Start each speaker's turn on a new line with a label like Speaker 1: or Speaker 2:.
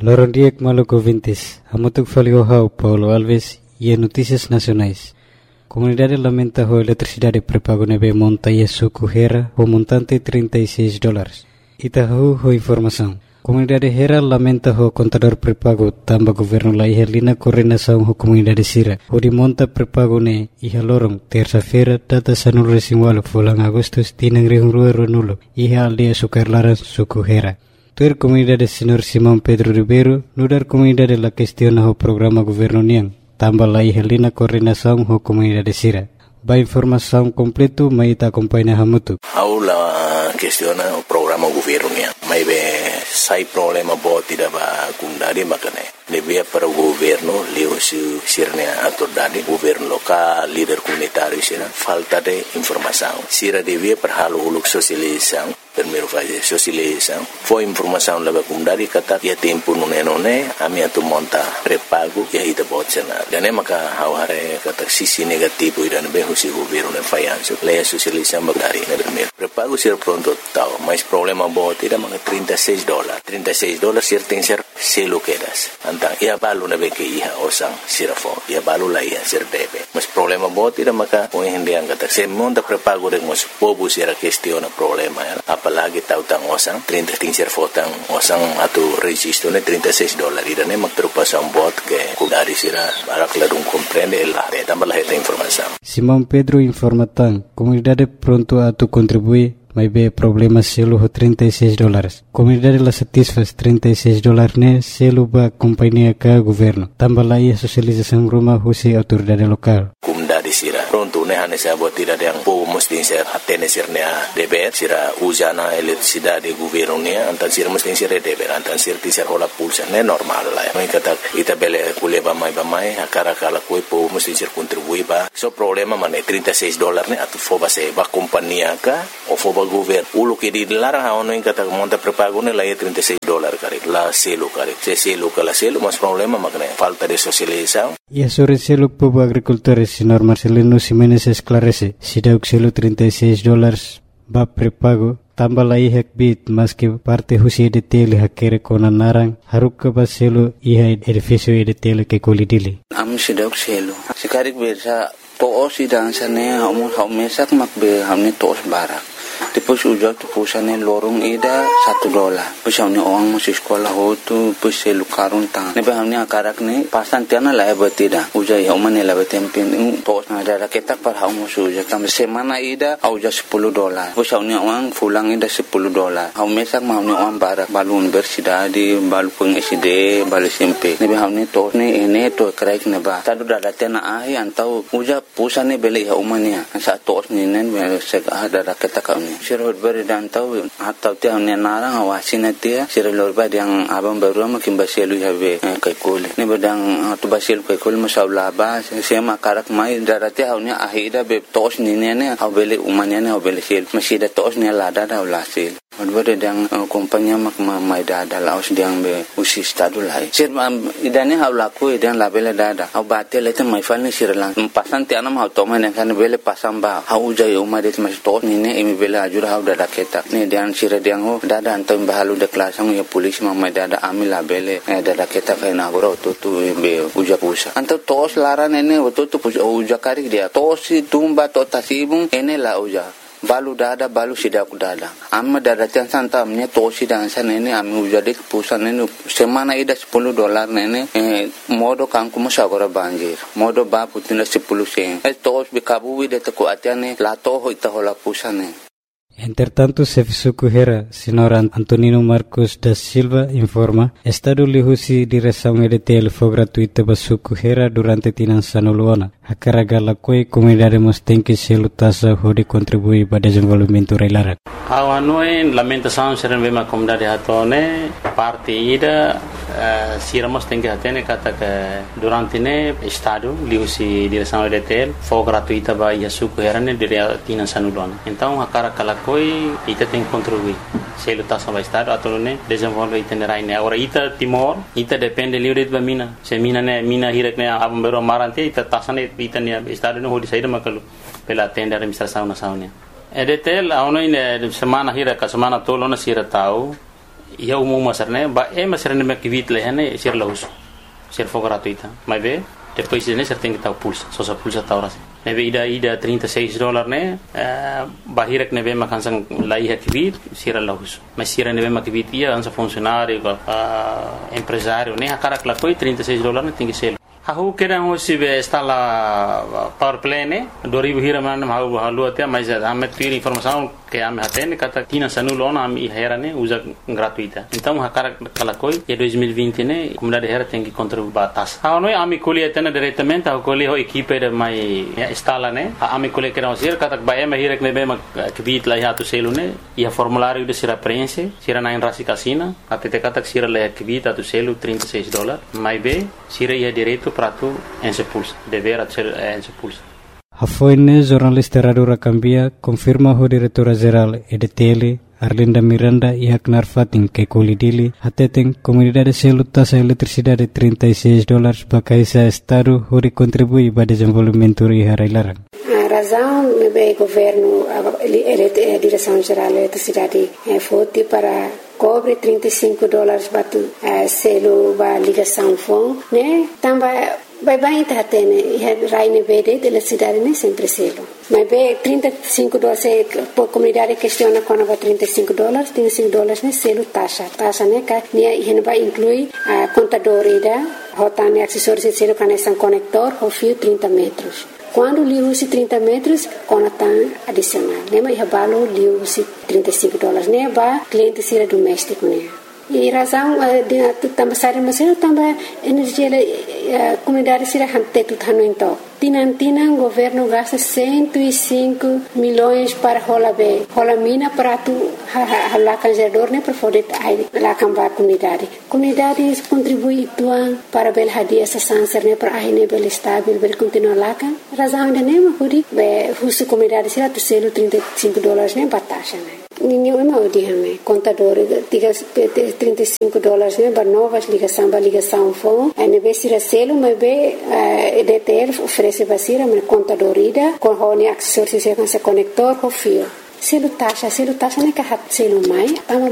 Speaker 1: Lorondiek Maluco Vintes, Amutuk Faliohau, Paulo Alves e Notícias Nacionais. Comunidade lamenta a eletricidade pré-pago neve monta e suco Hera o montante $36. Itahu ho informação. Comunidade Hera lamenta o contador pré-pago tamba governo la ihalina coordenação ho comunidade Sira. O de monta pré-pago ne iha lorong terça-feira data sanul resingualo fulang Agustus tinang rihungrua nulo iha aldea sukarlaran suco Hera. Tuer comunidade Senhor Simão Pedro Ribeiro, nudar comunidade la questiona o programa governo niang, tamba la ihalina coordenação ho comunidade Sira. Ba informação completo maita acompanha hamutu.
Speaker 2: Aula questiona o programa governo niang. Mai be sai problema boti da ba kundari makane. Devia para o governo leo sirne autoridade governo local, líder comunitário sira falta de informação. Sira devia para halo uluk sosialização. Primeiro fazer socialização. Foi informação lá para kundari kata ya tempo nune a minha tu monta pré-pago e aí da botsenar. Dan maka haware kata sisi negativo idan be husi governo ne fayanso. Leia socialização bagari ne primeiro. Pré-pago sira pronto tau, mas problema boti da maka $36. $36 sir tem ser selo quedas. Antang ia balu na be ke iha osang sirafo. Ia balu la iha sir debe. Mas problema boti da maka o hindi ang kata se monta pré-pago de mas povo sira questiona problema. Apalagi tautang osang 30 tingser fotang osang atu registro ne $36 irane magtrupasan bot ke kudari sira para clarung comprende la tambah la esta informação.
Speaker 1: Simão Pedro informatan comunidade pronto atu contribui mas be problema selo ho $36. Comunidade la satisfaz $36 ne selo ba companhia ka governo. Tambah la ia socialização rumah husi autoridade lokal.
Speaker 2: Comunidade sira pronto ne hane sa botira yang po mesti ser atene sirnya deber sira usana eletricidade governo ne antan sira mesti sira deber antan sira tisar hola pulsa ne normal la. Mai kata ita bele kuleba mai akara kala koi po mesti sir contribui ba. So problema mane $36 ne atu foba se ba companhia ka o foba governo ulo que di larang ha ono in kata monta pré-pago ne la $36 kare la selo kare se selo kala selo mas problema makne falta de socialização.
Speaker 1: E sobre selo povo agricultores senhor Marcelino Ximenes esclarece se deu selo $36 ba pré-pago tambah la ihak bit mas que parte husi de tele hakere kona narang haruk ba selo iha edifício de tele que colidili
Speaker 3: am se deu selo sekarik bersa to sidang sane hamu mesak makbe hamne tos barak. Depois ujak tu pusane lorong ida $1. Pusane orang masih sekolah hotu pusai lukarun tang. Nebe hamne akarak ne pasan tiana la batida. Ujai hamane la batempen tos na ada ketak par hamu ujak tam semana ida auja $10. Pusane orang fulang ida $10. Hau mesak hamne orang barak balun bersida di balu peng SD balu SMP. Nebe hamne tos ne ene to kraik neba. Tadu dada tiana ahi antau ujak pusane beli hamane. Sa tos ni nen sek ada ketak Sirot beri dan tahu atau tiang nenarang awasin dia sirot beri yang abang baru makin basilu habe kaikul ni bedang tu basilu kaikul masalah bah sema karak mai darati haunya ahida be tos ni ne hau beli umanya ne hau beli sil masih ada tos ni lada dah ulasil Odbere dang kompanya mak mai dada laos diang be usi stadu lai. Sir idane hau laku idan labele dada. Hau bate lete mai falni sirlang. Pasan ti anam hau toma ne kan bele pasam ba. Hau jai umadet mas to ni ne emi bele ajur hau dada keta. Ne dian sir diang ho dada antam bahalu de klasang ya polisi mai dada ami labele dada keta kai na goro tu be uja pusa. Antam tos laran ene tu uja kari dia. Tosi tumba to tasibung ene la uja. Balu dada balu sidak dada amma dada tiang santa amnya tosi dan sana ini ami ujadi pusan ini semana ida $10 nene modo kangku musagora banjir modo ba putina 10 sen tos bikabu wide teku atiane lato ho ita hola pusane.
Speaker 1: Entretanto, Sefisuku Hera, senhor Antonino Marcos da Silva, informa, Estado lihusi direção EDTL foi gratuita para Suku Hera durante Tinançano Luana. A carga lakoi comunidade mostém que se lutassa de contribuir para o desenvolvimento reilarak.
Speaker 4: A noi lamentação ser uma comunidade hatone parte ida siramos tem que atene kata que durante ne Estado lihusi direção EDTL foi gratuita para Suku Hera ne dire Tinançano Luana. Então a carga koi ita tem contribuir se lutar sobre o estado atau ne desenvolver itinerário ne agora ita Timor ita depende livre de mina se mina hirak ne abam bero marante ita tasane ita ne estado ne hodi saída makalu pela tenda administração nacional EDTL a ono ne semana hirak semana tolo na sira tau ia umum masar né ba masar né que vit leh né ser lahus ser for gratuita mas bem depois né ser tem que tal pulsa só sa pulsa tal ras né ida $36 né bahira que né bem makan sang lai ha vit ser lahus mas ser né bem mak vit ia ansa funcionário empresário né akara que lá foi $36 né tem que ser Aku kira hoje está lá power play né 2000 hira mana mau halu até mas ame ter informação que ame atende kata tina sanulona ame hera né usa gratuita então hakara kala koi e 2020 né comunidade hera tem que contribuir batas não é ame colhe atende diretamente a colhe ho equipe de mai instala né ame colhe que não ser kata ba ame hira que bem que bit lá já tu selo né e a formulário de sira preenche sira na rasi casina até kata sira lá que bit tu selo $36 mais bem sira ia direito para tu ensepulsa dever ser ensepulsa.
Speaker 1: Hafoine jornalista Radura Cambia confirma o diretora-geral EDTL Arlinda Miranda e Aknar Fatin que colidili até tem comunidade selo taxa eletricidade $36 para caisa estado onde contribui para desenvolvimento e harailarang.
Speaker 5: A razão do governo a direção geral da eletricidade foi para cobre $35 para selo para ligação fone né também vai tá tendo raine verde de eletricidade nem sempre selo mas bem $35 por comunidade questiona quando vai $35 né selo taxa né que né vai incluir a contador ida rotane acessórios de selo conexão conector ou fio 30 metros. Quando li usi 30 metros, conatan adicional. Né? Mas balo li usi $35. Né? Ba cliente sira doméstico né. E razão de também sair mas também energia comunidade sira hante tu thano então. Tinan governo gasta 105 milhões para rola mina para tu lá canjador né para poder lá cambar comunidade contribui tuan para bel hadia essa sanser né para aí bel estável bel continuar lá kan razão ainda nem huri be husu comunidade sira tu selo $35 né batasha né ninguém é mau dia né contador $35 né para novas ligação fone aí be sira selo mas be EDTL oferece basira me contadorida com hone acessórios se conector ou fio selo taxa né que hat selo mai